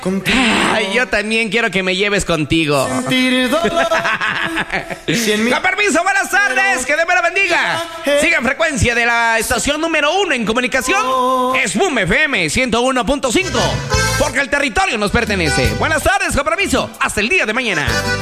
Ay, yo también quiero que me lleves contigo. Con permiso, buenas tardes, que Dios me la bendiga. Siga en frecuencia de la estación número 1 en comunicación. Es Boom FM 101.5, porque el territorio nos pertenece. Buenas tardes, con permiso, hasta el día de mañana.